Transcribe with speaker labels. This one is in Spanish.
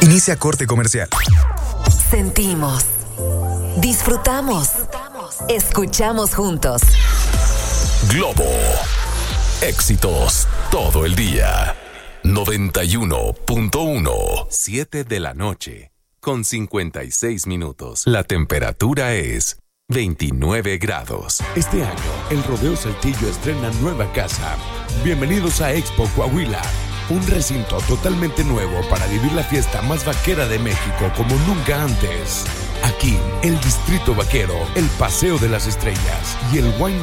Speaker 1: Inicia corte comercial.
Speaker 2: Sentimos, disfrutamos, escuchamos juntos.
Speaker 3: Globo. Éxitos todo el día. 91.1. 7 de la noche. Con 56 minutos. La temperatura es 29 grados.
Speaker 4: Este año, el Rodeo Saltillo estrena nueva casa. Bienvenidos a Expo Coahuila. Un recinto totalmente nuevo para vivir la fiesta más vaquera de México como nunca antes. Aquí, el Distrito Vaquero, el Paseo de las Estrellas y el Wine